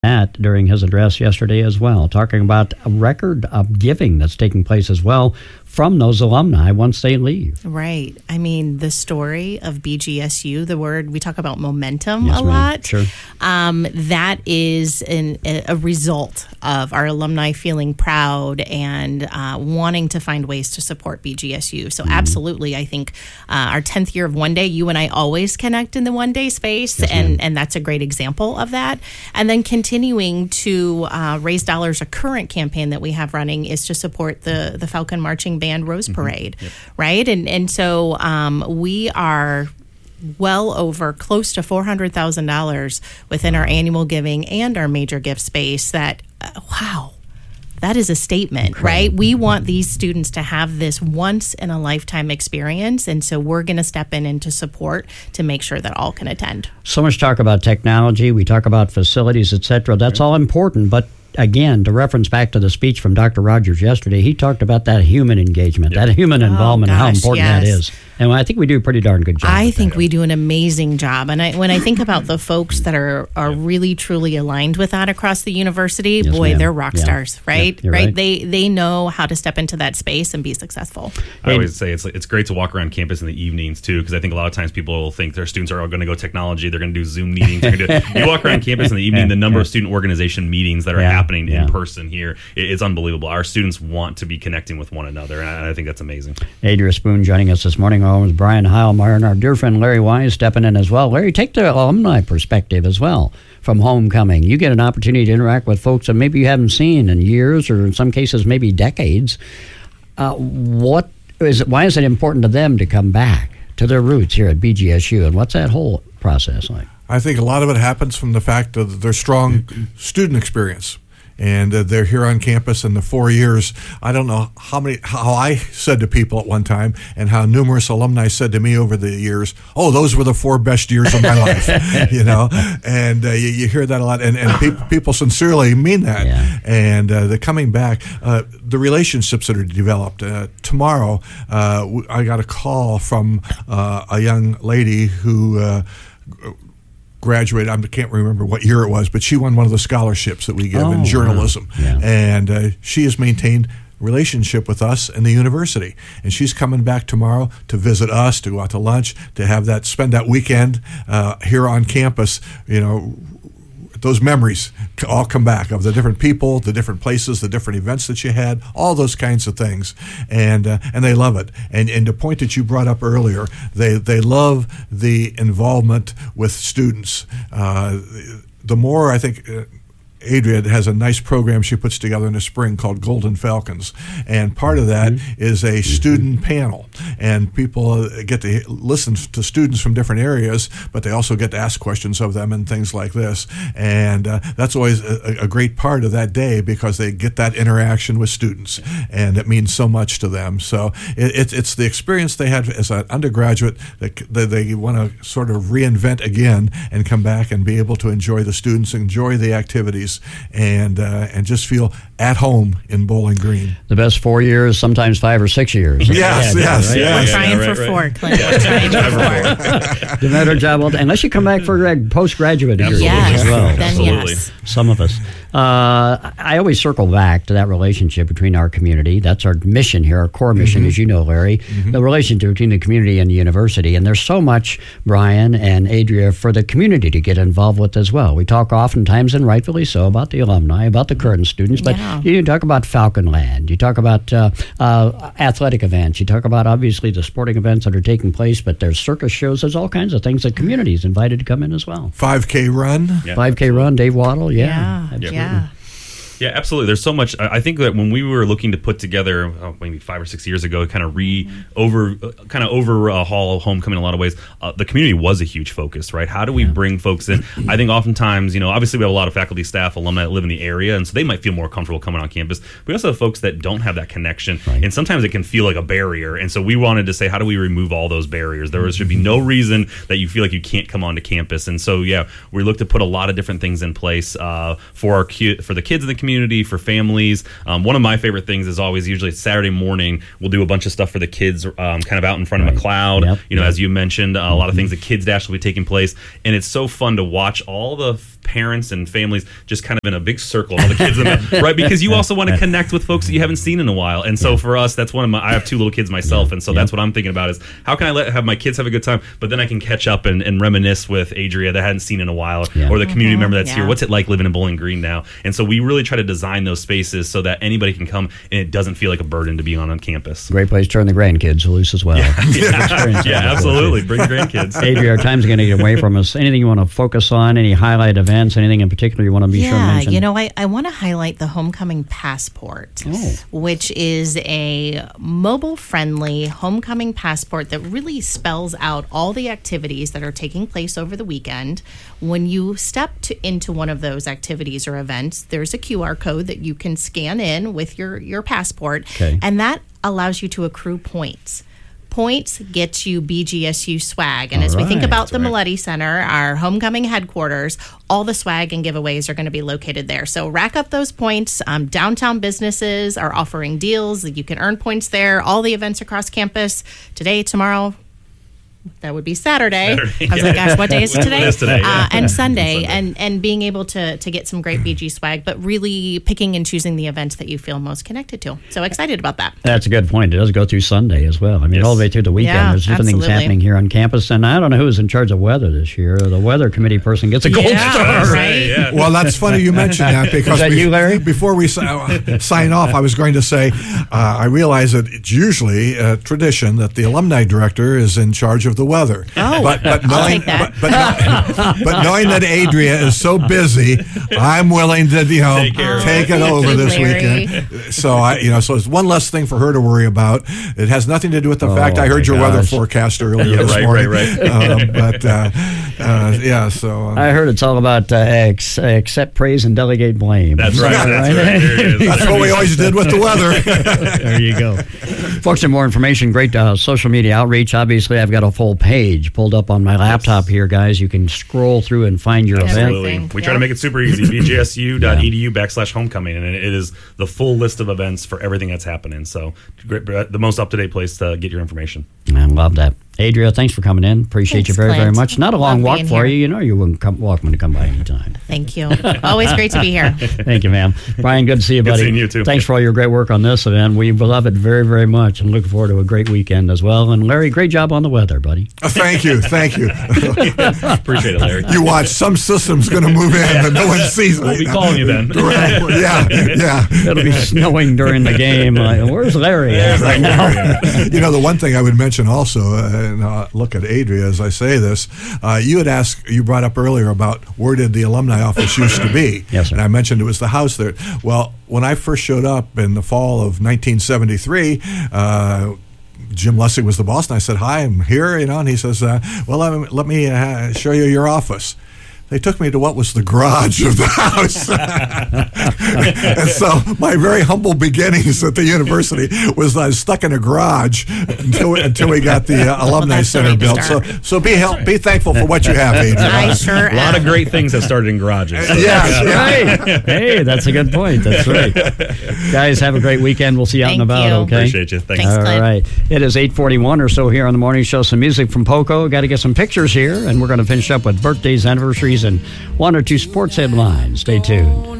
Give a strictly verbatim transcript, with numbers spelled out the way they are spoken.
that during his address yesterday as well, talking about a record of giving that's taking place as well from those alumni once they leave. Right. I mean, the story of B G S U, the word, we talk about momentum Yes, a ma'am. lot. Sure. Um, that is an, a result of our alumni feeling proud and uh, wanting to find ways to support B G S U. So mm-hmm. absolutely, I think uh, our tenth year of One Day, you and I always connect in the One Day space, yes, and, ma'am. and that's a great example of that. And then continuing to uh, raise dollars, a current campaign that we have running is to support the, the Falcon Marching Band Rose mm-hmm. Parade, yep. right? And, and so um, we are well over close to four hundred thousand dollars within our annual giving and our major gift space that, uh, wow, that is a statement, Incredible. Right? We want these students to have this once in a lifetime experience. And so we're going to step in and to support to make sure that all can attend. So much talk about technology. We talk about facilities, et cetera. That's all important. But again, to reference back to the speech from Doctor Rogers yesterday, he talked about that human engagement, yep. that human involvement, oh, gosh, and how important yes. that is. And I think we do a pretty darn good job. I think that. we do an amazing job. And I, when I think about the folks that are, are really, truly aligned with that across the university, yes, boy, ma'am. they're rock yeah. stars, right? Yeah, right? right? They they know how to step into that space and be successful. I always say it's it's great to walk around campus in the evenings, too, because I think a lot of times people will think their students are all going to go technology, they're going to do Zoom meetings. They're gonna do, you walk around campus in the evening, the number of student organization meetings that are yeah, happening yeah. in person here is unbelievable. Our students want to be connecting with one another, and I, I think that's amazing. Adria Spoon joining us this morning, along with Brian Heilmeyer, and our dear friend Larry Wise stepping in as well. Larry, take the alumni perspective as well from homecoming. You get an opportunity to interact with folks that maybe you haven't seen in years, or in some cases maybe decades. Uh, what is it? Why is it important to them to come back to their roots here at B G S U, and what's that whole process like? I think a lot of it happens from the fact of their strong student experience. And uh, they're here on campus in the four years. I don't know how many, how I said to people at one time, and how numerous alumni said to me over the years, "Oh, those were the four best years of my life." You know, and uh, you, you hear that a lot, and, and pe- people sincerely mean that. Yeah. And uh, they're coming back. Uh, the relationships that are developed. Uh, tomorrow, uh, I got a call from uh, a young lady who. Uh, graduated, I can't remember what year it was, but she won one of the scholarships that we give oh, in journalism. Wow. Yeah. And uh, she has maintained a relationship with us and the university. And she's coming back tomorrow to visit us, to go out to lunch, to have that, spend that weekend uh, here on campus, you know, those memories all come back of the different people, the different places, the different events that you had, all those kinds of things, and uh, and they love it. And and the point that you brought up earlier, they they love the involvement with students. Uh, the more I think. Uh, Adria has a nice program she puts together in the spring called Golden Falcons, and part of that mm-hmm. is a student panel, and people get to listen to students from different areas, but they also get to ask questions of them and things like this, and uh, that's always a, a great part of that day because they get that interaction with students, and it means so much to them. So it, it, it's the experience they had as an undergraduate that, that they want to sort of reinvent again and come back and be able to enjoy the students, enjoy the activities, and uh, and just feel at home in Bowling Green. The best four years, sometimes five or six years. yes, yeah, yes, right? yes. We're trying yeah, right, for right. four, Clint. We're trying for four. Do a better job, well, unless you come back for a postgraduate degree Yes, as well. then Absolutely. yes. Some of us. Uh, I always circle back to that relationship between our community. That's our mission here, our core mission, mm-hmm. as you know, Larry. Mm-hmm. The relationship between the community and the university. And there's so much, Brian and Adria, for the community to get involved with as well. We talk oftentimes, and rightfully so, about the alumni, about the current students, but yeah. you talk about Falcon Land. You talk about uh, uh, athletic events. You talk about, obviously, the sporting events that are taking place, but there's circus shows. There's all kinds of things that community is invited to come in as well. five K run. Yeah, five K absolutely. run, Dave Waddle, yeah. Yeah, absolutely. yeah. Yeah, absolutely. There's so much. I I think that when we were looking to put together, oh, maybe five or six years ago, kind of re over, uh, kind of overhaul homecoming in a lot of ways. Uh, the community was a huge focus, right? How do we Yeah. bring folks in? I think oftentimes, you know, obviously we have a lot of faculty, staff, alumni that live in the area, and so they might feel more comfortable coming on campus. We also have folks that don't have that connection, Right. and sometimes it can feel like a barrier. And so we wanted to say, how do we remove all those barriers? There should be no reason that you feel like you can't come onto campus. And so, yeah, we look to put a lot of different things in place uh, for our ki- for the kids in the community. community, for families. Um, one of my favorite things is always usually Saturday morning, we'll do a bunch of stuff for the kids um, kind of out in front right. of McLeod. Yep. You know, yep. as you mentioned, uh, a lot of things, the Kids Dash will be taking place. And it's so fun to watch all the parents and families just kind of in a big circle, all the kids in the, right? Because you also want to connect with folks that you haven't seen in a while. And so for us, that's one of my, I have two little kids myself. And so that's what I'm thinking about is how can I let have my kids have a good time, but then I can catch up and, and reminisce with Adria that I hadn't seen in a while, Yeah. or the community member that's Yeah. here. What's it like living in Bowling Green now? And so we really try to design those spaces so that anybody can come and it doesn't feel like a burden to be on on campus. Great place to turn the grandkids loose as well. Yeah, yeah, absolutely. Bring grandkids. Adria, our time's going to get away from us. Anything you want to focus on? Any highlight events? Anything in particular you want to be sure to Yeah, mention? you know, I, I want to highlight the Homecoming Passport, Oh. which is a mobile-friendly homecoming passport that really spells out all the activities that are taking place over the weekend. When you step to, into one of those activities or events, there's a Q R code that you can scan in with your, your passport, Okay. and that allows you to accrue points. Points gets you B G S U swag. And All as we think right. about the right. Maletti Center, our homecoming headquarters, all the swag and giveaways are going to be located there. So rack up those points. Um, downtown businesses are offering deals. You can earn points there. All the events across campus today, tomorrow. That would be Saturday. Saturday, I was like, gosh, what day is it What today? is today, yeah. Uh, and Sunday, Sunday. and and being able to to get some great B G swag, but really picking and choosing the events that you feel most connected to. So excited about that. That's a good point. It does go through Sunday as well. I mean, Yes. all the way through the weekend. Yeah, There's different things absolutely. happening here on campus. And I don't know who's in charge of weather this year. The weather committee person gets a gold Yeah, star. right? Yeah. Well, that's funny you mentioned that because Is that be- you, Larry? before we si- uh, sign off, I was going to say uh, I realize that it's usually a tradition that the alumni director is in charge of the weather. Oh, but, but I'll knowing, take that. But, but, but knowing that Adria is so busy, I'm willing to you know Take care of take it. it Thank over you, this Larry. weekend. So I you know so it's one less thing for her to worry about. It has nothing to do with the Oh, fact I heard my your weather gosh. forecast earlier Yeah, this right, morning. right, right. Um, but uh, uh, yeah, so. Um, I heard it's all about uh, ex- accept praise and delegate blame. That's right. That's right. There it is. That's what we always did with the weather. There you go. Folks, and more information, great uh, social media outreach. Obviously, I've got a full page pulled up on my laptop here, guys. You can scroll through and find your event. Absolutely. Everything. We try Yeah. to make it super easy. b g s u dot e d u backslash homecoming. And it is the full list of events for everything that's happening. So great, the most up-to-date place to get your information. I love that. Adria, thanks for coming in. Appreciate you Thanks, very, very Clint. much. Not a long Love walk being for here. you. You know you wouldn't come, welcome to come by anytime. Thank you. Always great to be here. Thank you, ma'am. Brian, good to see you, Good buddy. seeing you, too. Thanks for all your great work on this event. We love it very, very much and look forward to a great weekend as well. And Larry, great job on the weather, buddy. Thank you, thank you. Appreciate it, Larry. You watch, some system's going to move in, but no one sees it. We'll be calling you then. Right. Yeah, yeah. It'll be snowing during the game. Like, where's Larry at right now? You know, the one thing I would mention also, uh, and uh, look at Adria as I say this, uh, you had asked, you brought up earlier about where did the alumni office used to be? Yes, sir. And I mentioned it was the house there. Well, when I first showed up in the fall of nineteen seventy-three, uh, Jim Lessig was the boss, and I said, "Hi, I'm here," you know, and he says, uh, "Well, let me, let me uh, show you your office." They took me to what was the garage of the house. And so my very humble beginnings at the university was I was stuck in a garage until we, until we got the uh, alumni that's the center way to built. So start. so be help, be thankful for what you have, Adrian. I sure A lot of am. great things have started in garages. So, Yes, yeah. yeah. Right. Hey, that's a good point. That's right. Guys, have a great weekend. We'll see you out and Thank about, you. okay? Appreciate you. Thanks. Thanks, All Clint. right. It is eight forty-one or so here on the morning show. Some music from Poco. Got to get some pictures here, and we're going to finish up with birthdays, anniversaries, and one or two sports headlines. Stay tuned.